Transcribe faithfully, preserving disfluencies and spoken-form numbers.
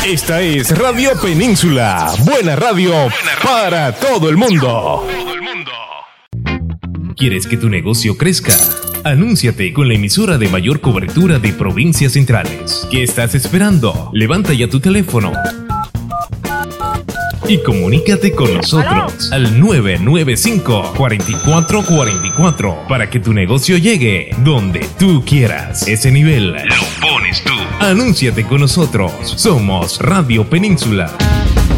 Esta es Radio Península. Buena radio, Buena radio para todo el mundo. Todo el mundo. ¿Quieres que tu negocio crezca? Anúnciate con la emisora de mayor cobertura de provincias centrales. ¿Qué estás esperando? Levanta ya tu teléfono y comunícate con nosotros al nueve nueve cinco, cuatro cuatro cuatro cuatro para que tu negocio llegue donde tú quieras. Ese nivel lo pones tú. Anúnciate con nosotros. Somos Radio Península.